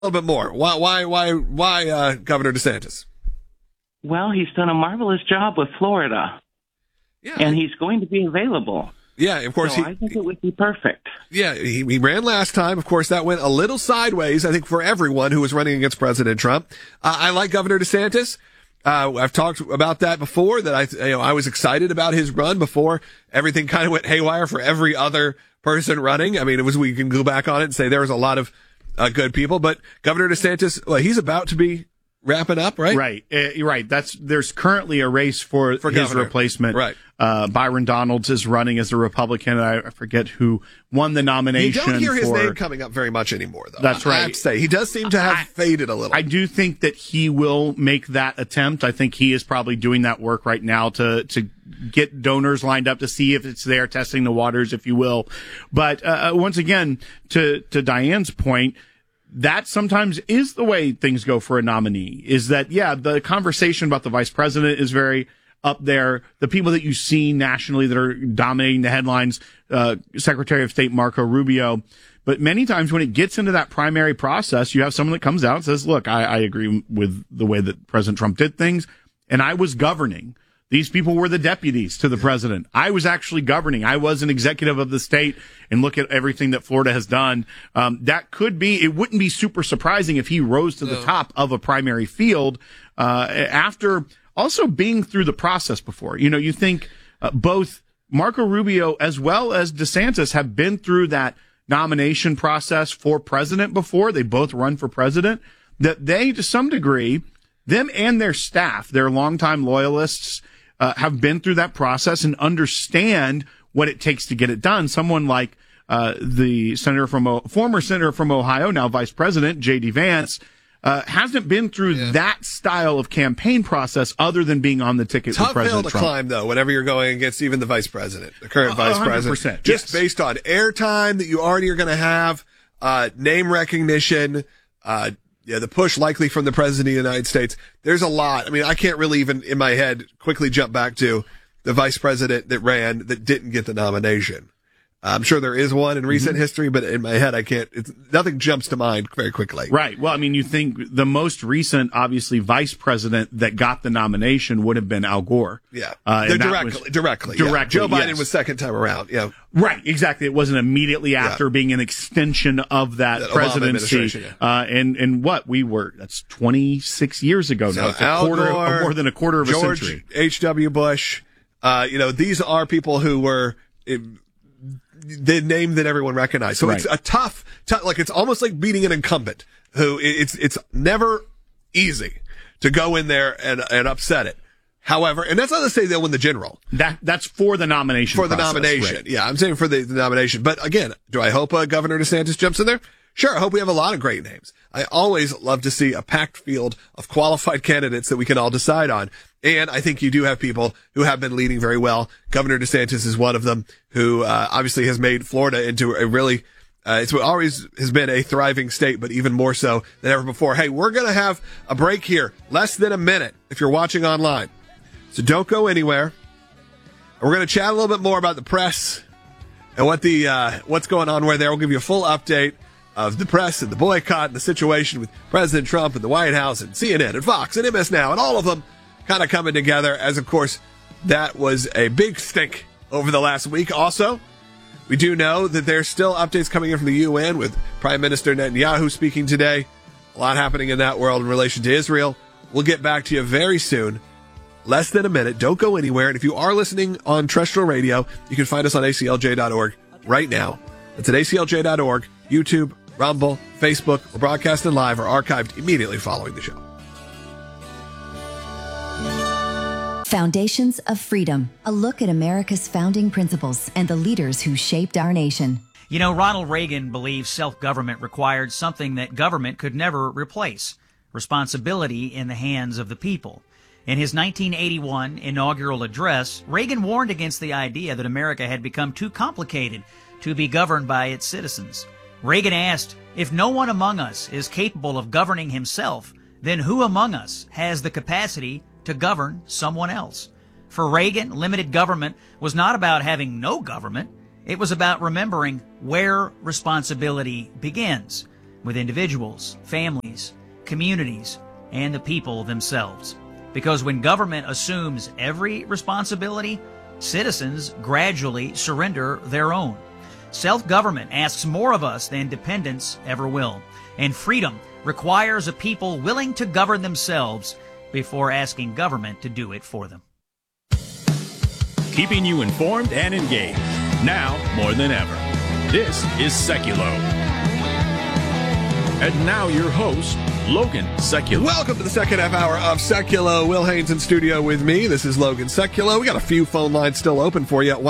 little bit more. Why Governor DeSantis? Well, he's done a marvelous job with Florida. Yeah. And he's going to be available. Yeah, of course. So I think it would be perfect. Yeah, he ran last time. Of course, that went a little sideways, I think, for everyone who was running against President Trump. I like Governor DeSantis. I've talked about that before, that I was excited about his run before everything kind of went haywire for every other person running. I mean, we can go back on it and say there was a lot of good people, but Governor DeSantis, well, he's about to be wrapping up, right? Right. You're right. There's currently a race for his governor. replacement. Right. Byron Donalds is running as a Republican. I forget who won the nomination. You don't hear his name coming up very much anymore, though. That's right. I have to say, he does seem to have faded a little. I do think that he will make that attempt. I think he is probably doing that work right now to get donors lined up to see if it's there, testing the waters, if you will. But once again, to Diane's point, that sometimes is the way things go for a nominee, is that, yeah, the conversation about the vice president is very up there. The people that you see nationally that are dominating the headlines, Secretary of State Marco Rubio. But many times when it gets into that primary process, you have someone that comes out and says, look, I agree with the way that President Trump did things, and I was governing. These people were the deputies to the president. I was actually governing. I was an executive of the state, and look at everything that Florida has done. That could be, it wouldn't be super surprising if he rose to the top of a primary field, after also being through the process before. You know, you think, both Marco Rubio as well as DeSantis have been through that nomination process for president before. They both run for president. That they, to some degree, them and their staff, their longtime loyalists, have been through that process and understand what it takes to get it done. Someone like the former senator from Ohio, now vice president, J.D. Vance, hasn't been through that style of campaign process other than being on the ticket with President Trump. Tough hill to climb, though, whenever you're going against even the vice president, the current vice 100%, president. Just based on airtime that you already are going to have, name recognition, the push likely from the president of the United States. There's a lot. I mean, I can't really even in my head quickly jump back to the vice president that ran that didn't get the nomination. I'm sure there is one in recent history, but in my head, I can't, nothing jumps to mind very quickly. Right. Well, I mean, you think the most recent, obviously, vice president that got the nomination would have been Al Gore. Yeah. Directly. Yeah. Joe Biden was second time around. Yeah. Right. Exactly. It wasn't immediately after being an extension of that presidency. And what that's 26 years ago now. It's more than a quarter of a century. George H.W. Bush. These are people who were, the name that everyone recognized. So it's a tough, like it's almost like beating an incumbent who it's never easy to go in there and upset it. However, and that's not to say they'll win the general. That's for the nomination. For the nomination. Right. Yeah, I'm saying for the nomination. But again, do I hope Governor DeSantis jumps in there? Sure, I hope we have a lot of great names. I always love to see a packed field of qualified candidates that we can all decide on. And I think you do have people who have been leading very well. Governor DeSantis is one of them who, obviously has made Florida into a really, it's always has been a thriving state, but even more so than ever before. Hey, we're going to have a break here. Less than a minute if you're watching online. So don't go anywhere. And we're going to chat a little bit more about the press and what's going on there. We'll give you a full update of the press and the boycott and the situation with President Trump and the White House and CNN and Fox and MS Now and all of them kind of coming together, as of course that was a big stink over the last week. Also, we do know that there's still updates coming in from the UN with Prime Minister Netanyahu speaking today. A lot happening in that world in relation to Israel. We'll get back to you very soon. Less than a minute. Don't go anywhere. And if you are listening on terrestrial radio, you can find us on aclj.org right now. That's at aclj.org, YouTube, Rumble, Facebook. We're broadcasting live or archived immediately following the show. Foundations of Freedom, a look at America's founding principles and the leaders who shaped our nation. You know, Ronald Reagan believed self-government required something that government could never replace: responsibility in the hands of the people. In his 1981 inaugural address, Reagan warned against the idea that America had become too complicated to be governed by its citizens. Reagan asked, if no one among us is capable of governing himself, then who among us has the capacity to govern someone else? For Reagan, limited government was not about having no government. It was about remembering where responsibility begins. with individuals, families, communities, and the people themselves. Because when government assumes every responsibility, citizens gradually surrender their own. Self-government asks more of us than dependence ever will. And freedom requires a people willing to govern themselves before asking government to do it for them. Keeping you informed and engaged, now more than ever. This is Seculo. And now your host, Logan Seculo. Welcome to the second half hour of Seculo. Will Haynes in studio with me. This is Logan Seculo. We got a few phone lines still open for you at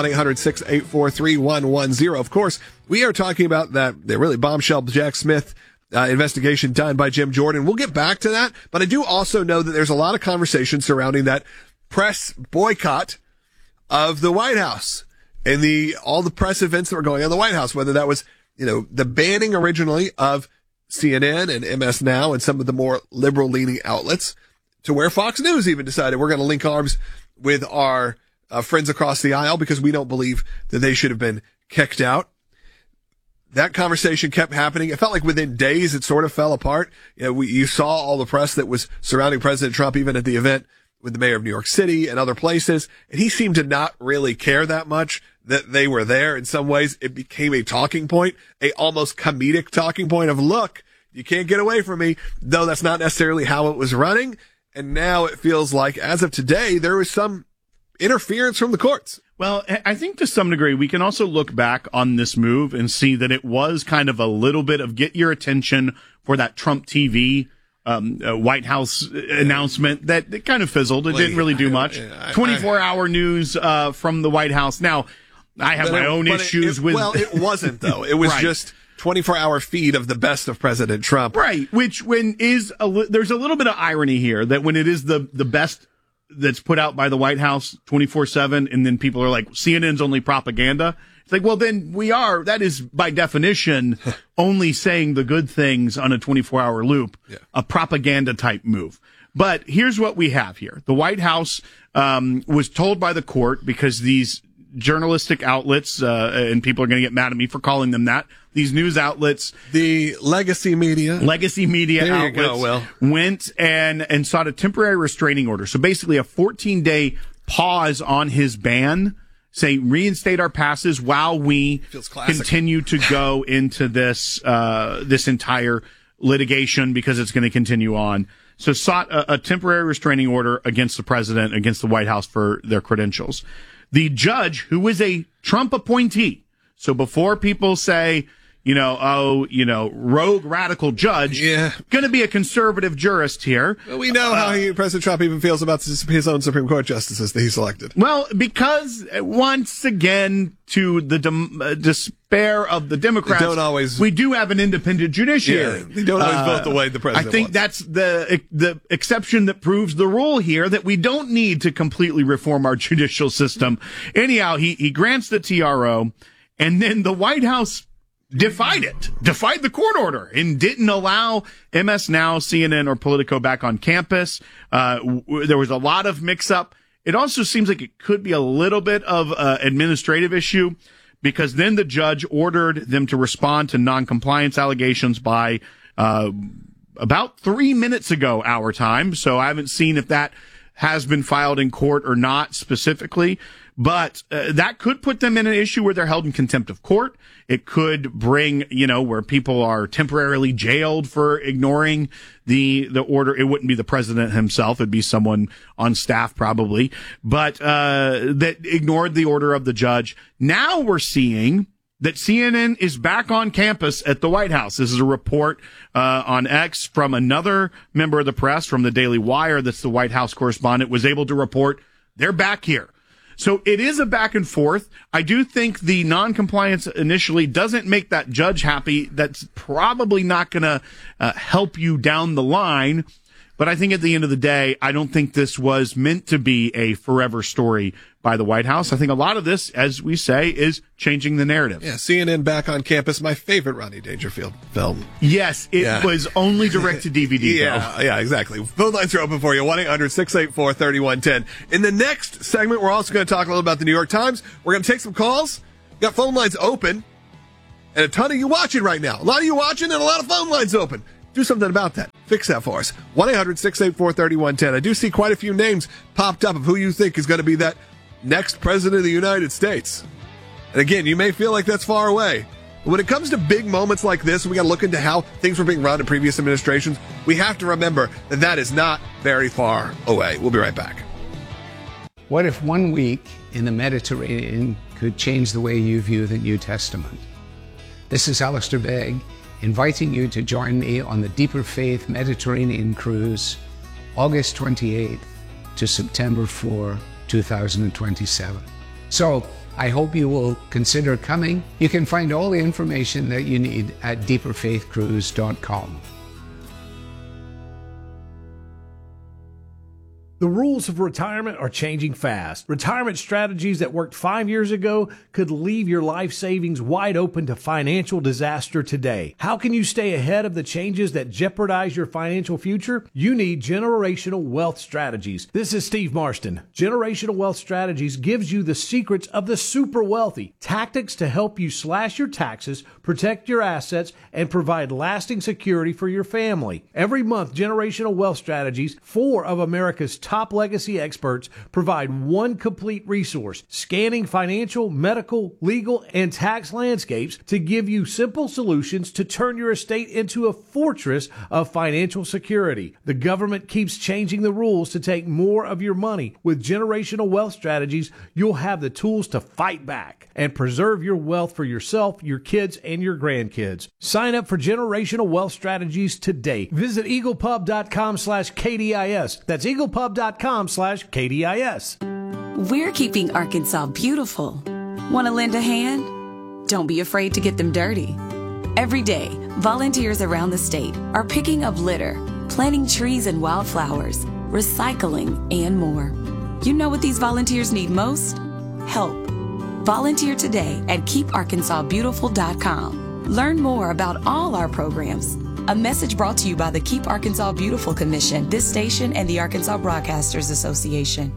1-800-684-3110. Of course, we are talking about the really bombshell Jack Smith investigation done by Jim Jordan. We'll get back to that, but I do also know that there's a lot of conversation surrounding that press boycott of the White House and all the press events that were going on in the White House, whether that was, the banning originally of CNN and MS Now and some of the more liberal leaning outlets, to where Fox News even decided we're going to link arms with our friends across the aisle because we don't believe that they should have been kicked out. That conversation kept happening. It felt like within days it sort of fell apart. You saw all the press that was surrounding President Trump, even at the event with the mayor of New York City and other places. And he seemed to not really care that much that they were there. In some ways, it became a talking point, a almost comedic talking point of, look, you can't get away from me, though that's not necessarily how it was running. And now it feels like, as of today, there was some interference from the courts. Well, I think to some degree, we can also look back on this move and see that it was kind of a little bit of get your attention for that Trump TV White House announcement that kind of fizzled. It didn't really do much. 24-hour news from the White House. Now, I have my own issues with... Well, it wasn't, though. It was right. Just 24-hour feed of the best of President Trump. Right, which there's a little bit of irony here that when it is the best that's put out by the White House 24/7, and then people are like, CNN's only propaganda. It's like, well, then that is by definition only saying the good things on a 24-hour loop, a propaganda type move. But here's what we have here. The White House was told by the court, because these journalistic outlets, and people are going to get mad at me for calling them that, these news outlets, the legacy media outlets, went and sought a temporary restraining order. So basically a 14-day pause on his ban, say reinstate our passes while we continue to go into this entire litigation, because it's going to continue on. So sought a temporary restraining order against the president, against the White House for their credentials. The judge, who is a Trump appointee, so before people say, rogue radical judge, going to be a conservative jurist here. Well, we know how President Trump even feels about his own Supreme Court justices that he selected. Well, because once again, to the despair of the Democrats, we do have an independent judiciary. Yeah, they don't always vote the way the president I think wants. That's the exception that proves the rule here, that we don't need to completely reform our judicial system. Anyhow, he grants the TRO, and then the White House defied the court order, and didn't allow MS Now, CNN, or Politico back on campus. There was a lot of mix-up. It also seems like it could be a little bit of administrative issue, because then the judge ordered them to respond to non-compliance allegations by about 3 minutes ago, our time. So I haven't seen if that has been filed in court or not specifically. But that could put them in an issue where they're held in contempt of court. It could bring, where people are temporarily jailed for ignoring the order. It wouldn't be the president himself. It'd be someone on staff probably, but that ignored the order of the judge. Now we're seeing that CNN is back on campus at the White House. This is a report on X from another member of the press from the Daily Wire, that's the White House correspondent, was able to report they're back here. So it is a back and forth. I do think the non-compliance initially doesn't make that judge happy. That's probably not going to help you down the line. But I think at the end of the day, I don't think this was meant to be a forever story by the White House. I think a lot of this, as we say, is changing the narrative. Yeah, CNN back on campus, my favorite Rodney Dangerfield film. Yes, it was only direct to DVD. Yeah, exactly. Phone lines are open for you, 1-800-684-3110. In the next segment, we're also going to talk a little about the New York Times. We're going to take some calls. We've got phone lines open. And a ton of you watching right now. A lot of you watching and a lot of phone lines open. Do something about that. Fix that for us. 1-800-684-3110. I do see quite a few names popped up of who you think is going to be that next president of the United States. And again, you may feel like that's far away. But when it comes to big moments like this, we got to look into how things were being run in previous administrations. We have to remember that that is not very far away. We'll be right back. What if 1 week in the Mediterranean could change the way you view the New Testament? This is Alistair Begg, inviting you to join me on the Deeper Faith Mediterranean Cruise, August 28th to September 4, 2027. So, I hope you will consider coming. You can find all the information that you need at deeperfaithcruise.com. The rules of retirement are changing fast. Retirement strategies that worked 5 years ago could leave your life savings wide open to financial disaster today. How can you stay ahead of the changes that jeopardize your financial future? You need Generational Wealth Strategies. This is Steve Marston. Generational Wealth Strategies gives you the secrets of the super wealthy, tactics to help you slash your taxes, protect your assets, and provide lasting security for your family. Every month, Generational Wealth Strategies, 4 of America's top legacy experts, provide one complete resource, scanning financial, medical, legal, and tax landscapes to give you simple solutions to turn your estate into a fortress of financial security. The government keeps changing the rules to take more of your money. With Generational Wealth Strategies, you'll have the tools to fight back and preserve your wealth for yourself, your kids, and your grandkids. Sign up for Generational Wealth Strategies today. Visit eaglepub.com/KDIS. That's eaglepub.com/KDIS. We're keeping Arkansas beautiful. Want to lend a hand? Don't be afraid to get them dirty. Every day, volunteers around the state are picking up litter, planting trees and wildflowers, recycling, and more. You know what these volunteers need most? Help. Volunteer today at keeparkansasbeautiful.com. Learn more about all our programs. A message brought to you by the Keep Arkansas Beautiful Commission, this station, and the Arkansas Broadcasters Association.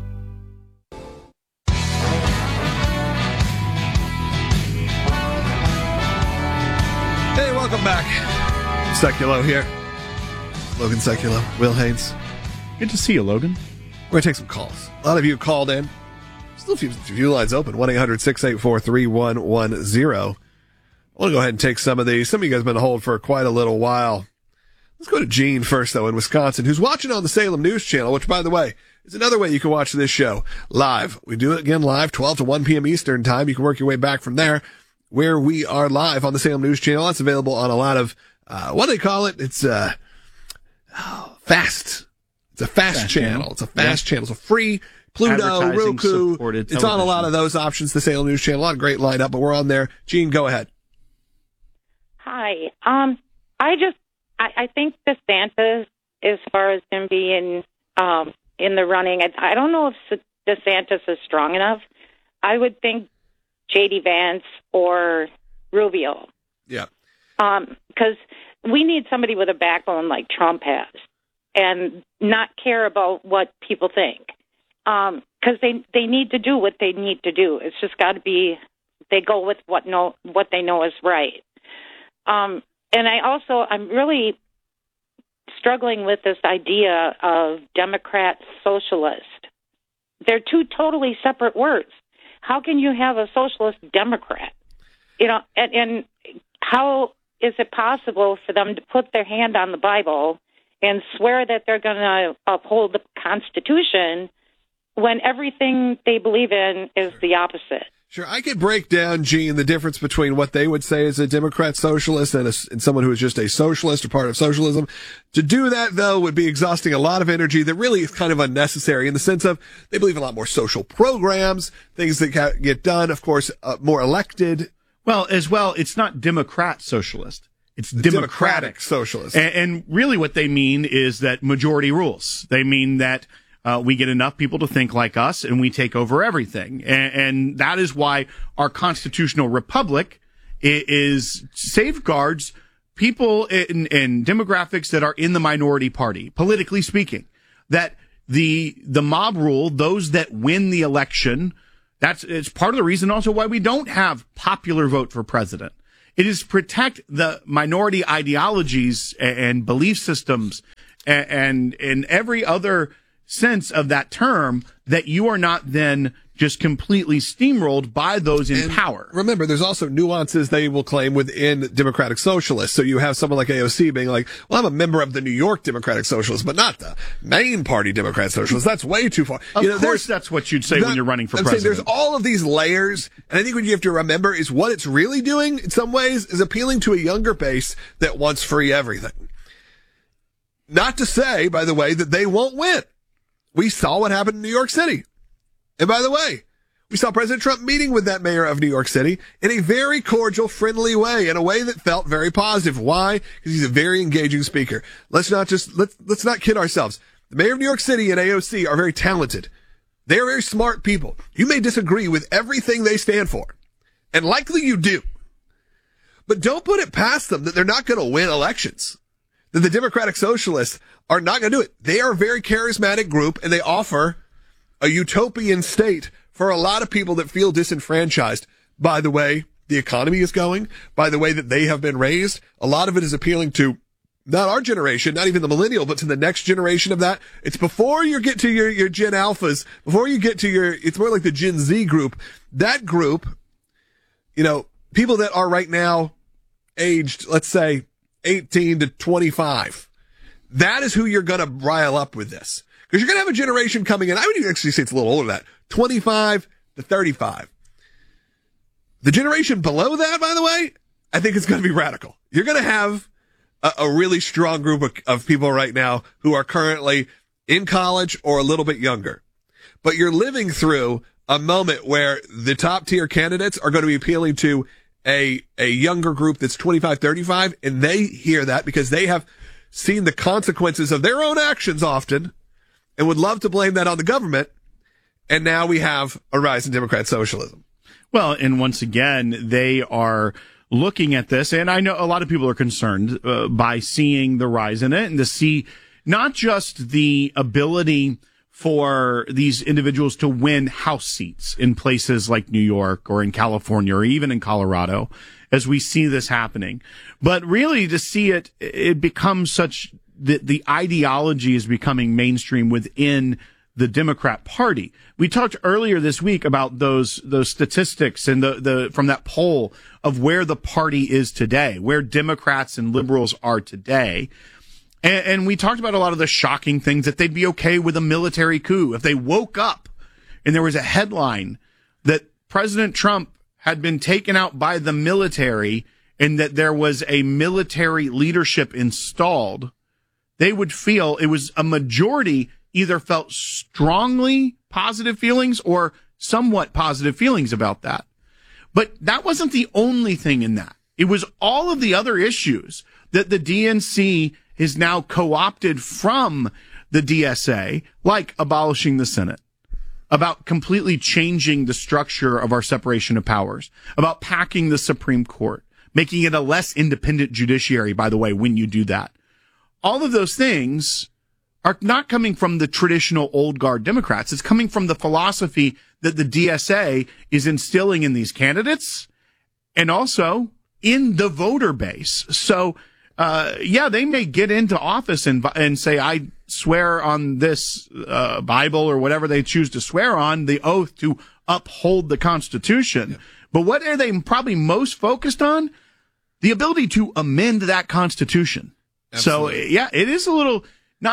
Hey, welcome back. Seculo here. Logan Seculo, Will Haynes. Good to see you, Logan. We're going to take some calls. A lot of you called in. Still a few lines open. 1-800-684-3110. I want to go ahead and take some of these. Some of you guys have been on hold for quite a little while. Let's go to Gene first, though, in Wisconsin, who's watching on the Salem News Channel, which, by the way, is another way you can watch this show live. We do it again live, 12 to 1 p.m. Eastern time. You can work your way back from there, where we are live on the Salem News Channel. That's available on a lot of, what do they call it? It's fast. It's a fast channel. It's a fast channel. It's a free Pluto, Roku. It's on a lot of those options, the Salem News Channel. A lot of great lineup, but we're on there. Gene, go ahead. Hi. I think DeSantis, as far as him being in the running, I don't know if DeSantis is strong enough. I would think J.D. Vance or Rubio. Yeah. Because we need somebody with a backbone like Trump has and not care about what people think. Because they need to do what they need to do. It's just got to be, they go with what they know is right. And I'm really struggling with this idea of Democrat socialist. They're two totally separate words. How can you have a socialist Democrat? You know, and how is it possible for them to put their hand on the Bible and swear that they're going to uphold the Constitution when everything they believe in is the opposite? Sure, I could break down, Gene, the difference between what they would say is a Democrat socialist and someone who is just a socialist or part of socialism. To do that, though, would be exhausting a lot of energy that really is kind of unnecessary in the sense of they believe in a lot more social programs, things that get done, of course, more elected. Well, it's not Democrat socialist. It's democratic socialist. And really what they mean is that majority rules. They mean that we get enough people to think like us, and we take over everything. And that is why our constitutional republic is safeguards people in demographics that are in the minority party, politically speaking. That the mob rule, those that win the election, it's part of the reason also why we don't have popular vote for president. It is protect the minority ideologies and belief systems and in every other sense of that term, that you are not then just completely steamrolled by those in power. Remember, there's also nuances they will claim within Democratic Socialists. So you have someone like AOC being like, well, I'm a member of the New York Democratic Socialists, but not the main party Democrat Socialists. That's way too far. Of course, that's what you'd say when you're running for president. There's all of these layers, and I think what you have to remember is what it's really doing, in some ways, is appealing to a younger base that wants free everything. Not to say, by the way, that they won't win. We saw what happened in New York City. And by the way, we saw President Trump meeting with that mayor of New York City in a very cordial, friendly way, in a way that felt very positive. Why? Because he's a very engaging speaker. Let's not kid ourselves. The mayor of New York City and AOC are very talented. They are very smart people. You may disagree with everything they stand for, and likely you do. But don't put it past them that they're not going to win elections, that the Democratic Socialists are not going to do it. They are a very charismatic group, and they offer a utopian state for a lot of people that feel disenfranchised by the way the economy is going, by the way that they have been raised. A lot of it is appealing to not our generation, not even the millennial, but to the next generation of that. It's before you get to your Gen Alphas, before you get to it's more like the Gen Z group. That group, people that are right now aged, let's say, 18 to 25. That is who you're going to rile up with this. Because you're going to have a generation coming in. I would actually say it's a little older than that. 25 to 35. The generation below that, by the way, I think it's going to be radical. You're going to have a really strong group of people right now who are currently in college or a little bit younger. But you're living through a moment where the top tier candidates are going to be appealing to a younger group that's 25, 35, and they hear that because they have seen the consequences of their own actions often and would love to blame that on the government. And now we have a rise in Democrat socialism. Well, and once again, they are looking at this, and I know a lot of people are concerned by seeing the rise in it and to see not just the ability for these individuals to win House seats in places like New York or in California or even in Colorado as we see this happening, but really to see it becomes such that the ideology is becoming mainstream within the Democrat Party. We talked earlier this week about those statistics and the from that poll of where the party is today, where Democrats and liberals are today. And we talked about a lot of the shocking things, that they'd be okay with a military coup if they woke up and there was a headline that President Trump had been taken out by the military and that there was a military leadership installed. They would feel it was a majority either felt strongly positive feelings or somewhat positive feelings about that. But that wasn't the only thing in that. It was all of the other issues that the DNC is now co-opted from the DSA, like abolishing the Senate, about completely changing the structure of our separation of powers, about packing the Supreme Court, making it a less independent judiciary, by the way, when you do that. All of those things are not coming from the traditional old guard Democrats. It's coming from the philosophy that the DSA is instilling in these candidates and also in the voter base. So, they may get into office and say, I swear on this Bible or whatever they choose to swear on, the oath to uphold the Constitution. Yeah. But what are they probably most focused on? The ability to amend that Constitution. Absolutely. So, it is a little...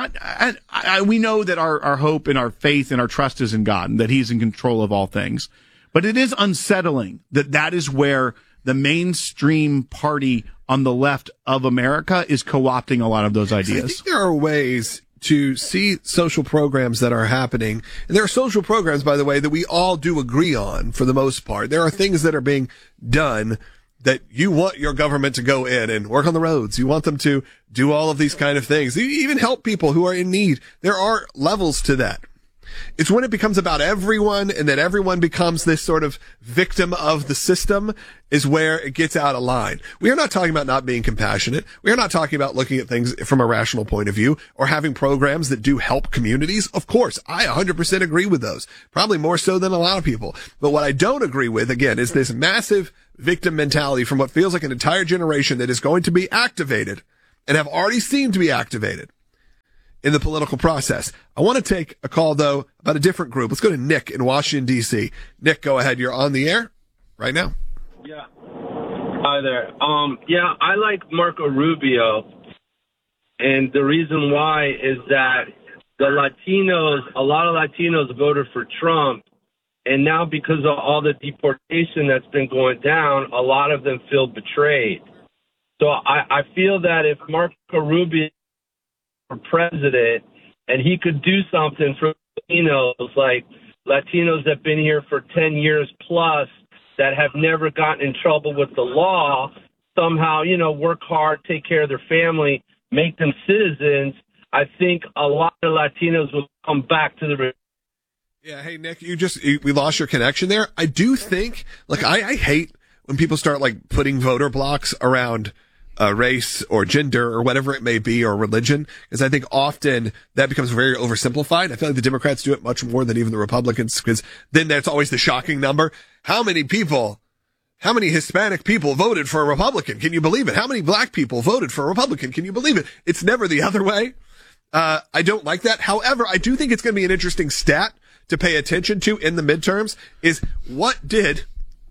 we know that our hope and our faith and our trust is in God and that He's in control of all things. But it is unsettling that is where the mainstream party on the left of America is co-opting a lot of those ideas. I think there are ways to see social programs that are happening. And there are social programs, by the way, that we all do agree on for the most part. There are things that are being done that you want your government to go in and work on the roads. You want them to do all of these kind of things. You even help people who are in need. There are levels to that. It's when it becomes about everyone and that everyone becomes this sort of victim of the system is where it gets out of line. We are not talking about not being compassionate. We are not talking about looking at things from a rational point of view or having programs that do help communities. Of course, I 100% agree with those, probably more so than a lot of people. But what I don't agree with, again, is this massive victim mentality from what feels like an entire generation that is going to be activated and have already seemed to be activated in the political process. I want to take a call, though, about a different group. Let's go to Nick in Washington, D.C. Nick, go ahead. You're on the air right now. Yeah. Hi there. Yeah, I like Marco Rubio. And the reason why is that a lot of Latinos voted for Trump. And now because of all the deportation that's been going down, a lot of them feel betrayed. So I feel that if Marco Rubio were president and he could do something for Latinos, like Latinos that have been here for 10 years plus that have never gotten in trouble with the law, somehow, work hard, take care of their family, make them citizens, I think a lot of Latinos will come back to the... Yeah, hey, Nick, we lost your connection there. I do think, I hate when people start, putting voter blocks around race or gender or whatever it may be, or religion, because I think often that becomes very oversimplified. I feel like the Democrats do it much more than even the Republicans, because then that's always the shocking number. How many Hispanic people voted for a Republican? Can you believe it? How many black people voted for a Republican? Can you believe it? It's never the other way. I don't like that. However, I do think it's going to be an interesting stat to pay attention to in the midterms is what did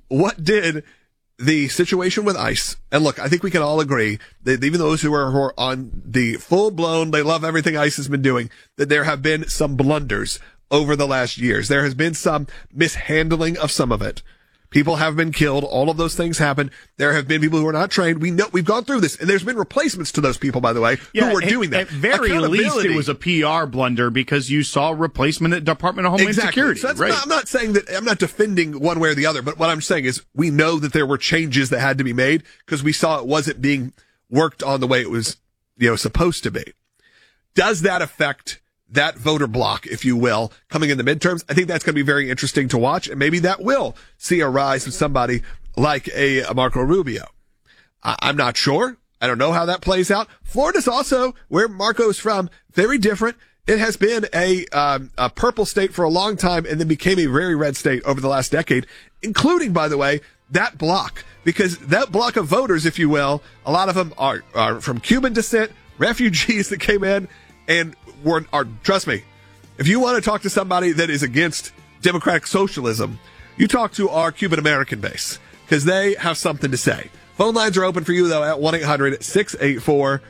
the situation with ICE, and look, I think we can all agree that even those who are on the full-blown, they love everything ICE has been doing, that there have been some blunders over the last years. There has been some mishandling of some of it. People have been killed. All of those things happen. There have been people who are not trained. We know we've gone through this, and there's been replacements to those people, by the way, who were doing that. At very least, it was a PR blunder because you saw replacement at Department of Homeland Security. So that's right. I'm not saying that. I'm not defending one way or the other, but what I'm saying is we know that there were changes that had to be made because we saw it wasn't being worked on the way it was, supposed to be. Does that affect that voter block, if you will, coming in the midterms? I think that's going to be very interesting to watch, and maybe that will see a rise of somebody like a Marco Rubio. I'm not sure. I don't know how that plays out. Florida's also, where Marco's from, very different. It has been a purple state for a long time and then became a very red state over the last decade, including, by the way, that block. Because that block of voters, if you will, a lot of them are from Cuban descent, refugees that came in, and trust me, if you want to talk to somebody that is against democratic socialism, you talk to our Cuban American base, because they have something to say. Phone lines are open for you, though, at 1-800-684-3110.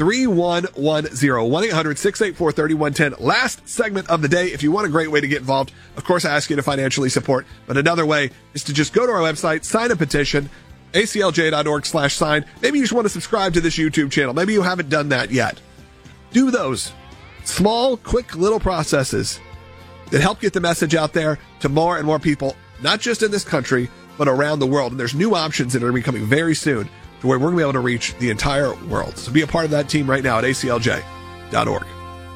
1-800-684-3110. Last segment of the day. If you want a great way to get involved, of course, I ask you to financially support. But another way is to just go to our website, sign a petition, aclj.org/sign. Maybe you just want to subscribe to this YouTube channel. Maybe you haven't done that yet. Do those small, quick little processes that help get the message out there to more and more people, not just in this country, but around the world. And there's new options that are becoming very soon to where we're going to be able to reach the entire world. So be a part of that team right now at aclj.org.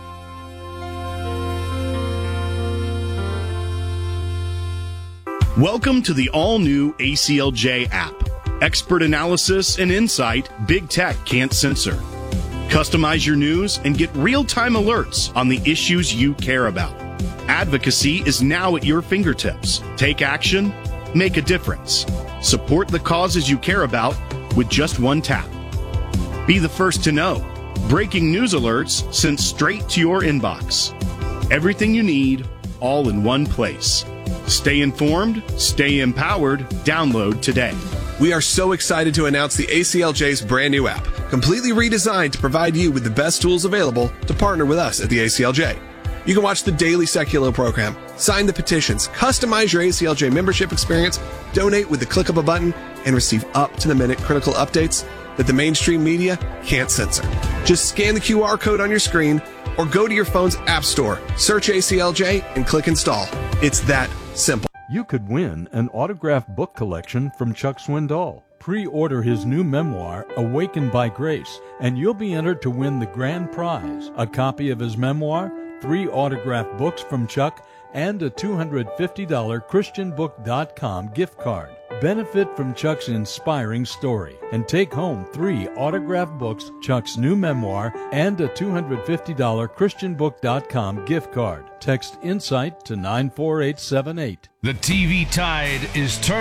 Welcome to the all-new ACLJ app. Expert analysis and insight big tech can't censor. Customize your news and get real-time alerts on the issues you care about. Advocacy is now at your fingertips. Take action, make a difference. Support the causes you care about with just one tap. Be the first to know. Breaking news alerts sent straight to your inbox. Everything you need, all in one place. Stay informed, stay empowered. Download today. We are so excited to announce the ACLJ's brand new app, completely redesigned to provide you with the best tools available to partner with us at the ACLJ. You can watch the daily Seculo program, sign the petitions, customize your ACLJ membership experience, donate with the click of a button, and receive up-to-the-minute critical updates that the mainstream media can't censor. Just scan the QR code on your screen or go to your phone's app store, search ACLJ, and click install. It's that simple. You could win an autographed book collection from Chuck Swindoll. Pre-order his new memoir, Awakened by Grace, and you'll be entered to win the grand prize, a copy of his memoir, 3 autographed books from Chuck, and a $250 ChristianBook.com gift card. Benefit from Chuck's inspiring story and take home 3 autographed books, Chuck's new memoir, and a $250 ChristianBook.com gift card. Text INSIGHT to 94878. The TV tide is turning.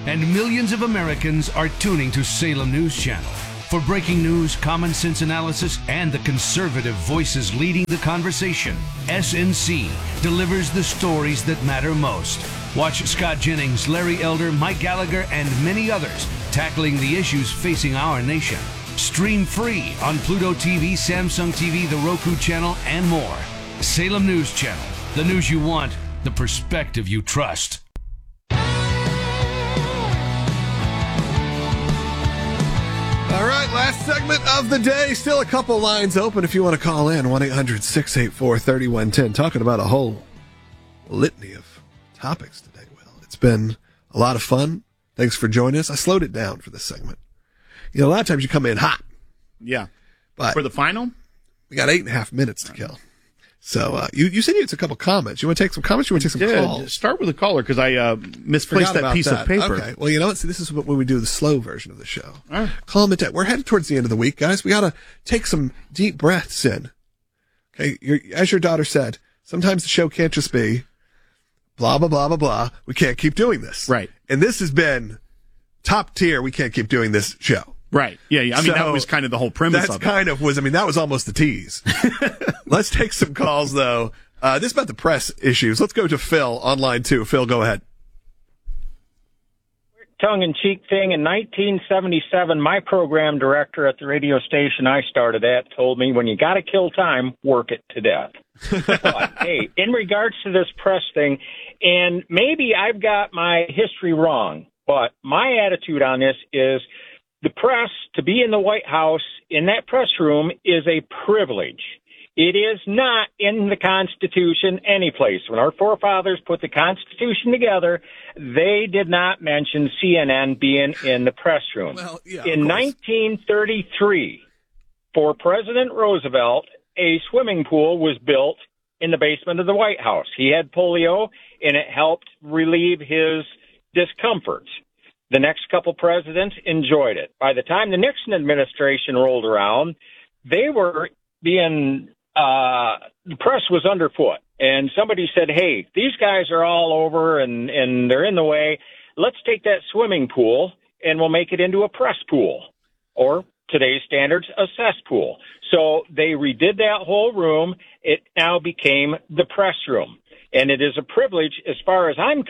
and millions of Americans are tuning to Salem News Channel. For breaking news, common sense analysis, and the conservative voices leading the conversation, SNC delivers the stories that matter most. Watch Scott Jennings, Larry Elder, Mike Gallagher, and many others tackling the issues facing our nation. Stream free on Pluto TV, Samsung TV, the Roku channel, and more. Salem News Channel. The news you want, the perspective you trust. All right, last segment of the day. Still a couple lines open if you want to call in. 1-800-684-3110. Talking about a whole litany of topics today, Will. It's been a lot of fun. Thanks for joining us. I slowed it down for this segment. You know, a lot of times you come in hot. Yeah. But for the final? We got 8.5 minutes to kill. So you said you had a couple comments. You want to take some comments? You want to take some calls? Start with a caller because I misplaced that piece of paper. Okay. Well, you know what? See, this is when we do the slow version of the show. All right. Call them. We're headed towards the end of the week, guys. We got to take some deep breaths in. Okay. As your daughter said, sometimes the show can't just be blah, blah, blah, blah, blah. We can't keep doing this. Right. And this has been top tier. We can't keep doing this show. Right. Yeah. I mean, that was kind of the whole premise of it. That was almost the tease. Let's take some calls, though. This is about the press issues. Let's go to Phil on line 2. Phil, go ahead. Tongue-in-cheek thing. In 1977, my program director at the radio station I started at told me, when you got to kill time, work it to death. But, hey, in regards to this press thing, and maybe I've got my history wrong, but my attitude on this is the press, to be in the White House, in that press room, is a privilege. It is not in the Constitution anyplace. When our forefathers put the Constitution together, they did not mention CNN being in the press room. Well, yeah, in 1933, for President Roosevelt, a swimming pool was built in the basement of the White House. He had polio, and it helped relieve his discomfort. The next couple presidents enjoyed it. By the time the Nixon administration rolled around, they were being the press was underfoot, and somebody said, hey, these guys are all over and they're in the way. Let's take that swimming pool and we'll make it into a press pool, or today's standards, a cesspool. So they redid that whole room. It now became the press room, and it is a privilege as far as I'm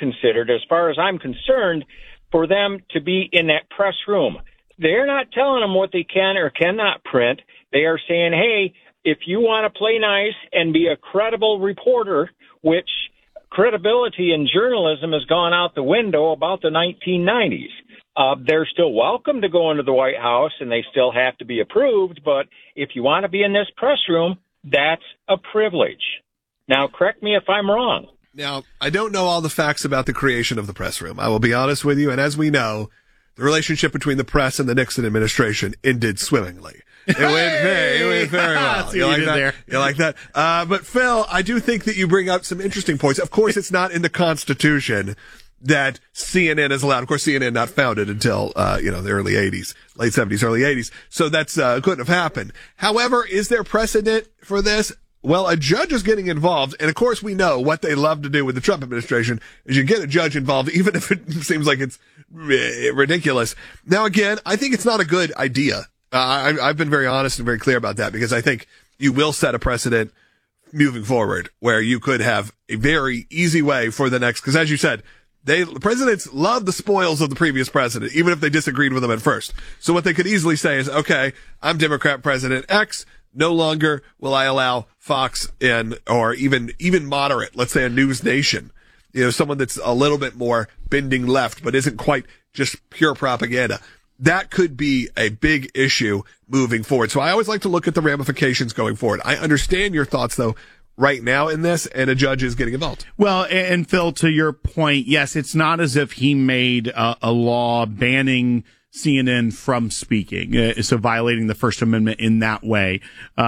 concerned, for them to be in that press room. They're not telling them what they can or cannot print. They are saying, hey, if you want to play nice and be a credible reporter, which credibility in journalism has gone out the window about the 1990s. They're still welcome to go into the White House, and they still have to be approved. But if you want to be in this press room, that's a privilege. Now, correct me if I'm wrong. Now, I don't know all the facts about the creation of the press room. I will be honest with you. And as we know, the relationship between the press and the Nixon administration ended swimmingly. It went very well. You like that? You like that? But Phil, I do think that you bring up some interesting points. Of course, it's not in the Constitution that CNN is allowed. Of course, CNN not founded until, the early 80s, late 70s, early 80s. So that's, couldn't have happened. However, is there precedent for this? Well, a judge is getting involved, and of course we know what they love to do with the Trump administration is you get a judge involved, even if it seems like it's ridiculous. Now, again, I think it's not a good idea. I've been very honest and very clear about that, because I think you will set a precedent moving forward where you could have a very easy way for the next, because as you said, the presidents love the spoils of the previous president, even if they disagreed with them at first. So what they could easily say is, okay, I'm Democrat President X. No longer will I allow Fox in, or even moderate, let's say a News Nation, someone that's a little bit more bending left, but isn't quite just pure propaganda. That could be a big issue moving forward. So I always like to look at the ramifications going forward. I understand your thoughts, though, right now in this, and a judge is getting involved. Well, and Phil, to your point, yes, it's not as if he made a law banning CNN from speaking, so violating the First Amendment in that way.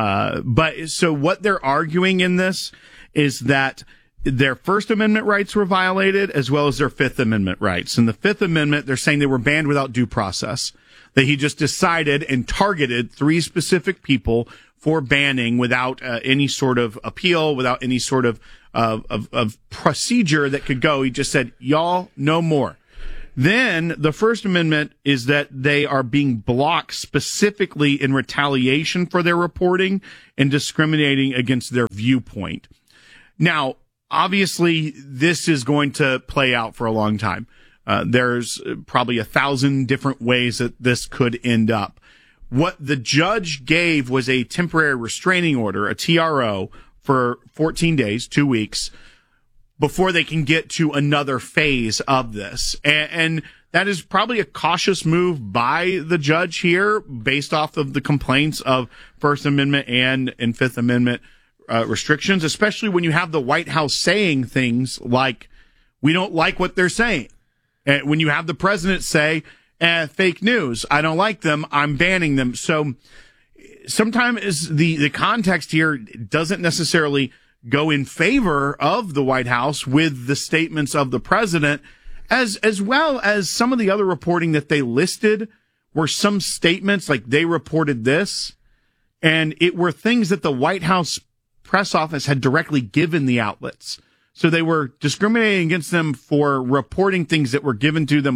But so what they're arguing in this is that their First Amendment rights were violated as well as their Fifth Amendment rights. In the Fifth Amendment, they're saying they were banned without due process, that he just decided and targeted 3 specific people for banning without any sort of appeal, without any sort of procedure that could go. He just said, y'all, no more. Then the First Amendment is that they are being blocked specifically in retaliation for their reporting and discriminating against their viewpoint. Now, obviously, this is going to play out for a long time. There's probably 1,000 different ways that this could end up. What the judge gave was a temporary restraining order, a TRO, for 14 days, 2 weeks, before they can get to another phase of this. And that is probably a cautious move by the judge here based off of the complaints of First Amendment and Fifth Amendment restrictions, especially when you have the White House saying things like, we don't like what they're saying. And when you have the president say, fake news, I don't like them, I'm banning them. So sometimes the context here doesn't necessarily go in favor of the White House with the statements of the president, as well as some of the other reporting that they listed were some statements like they reported this, and it were things that the White House press office had directly given the outlets. So they were discriminating against them for reporting things that were given to them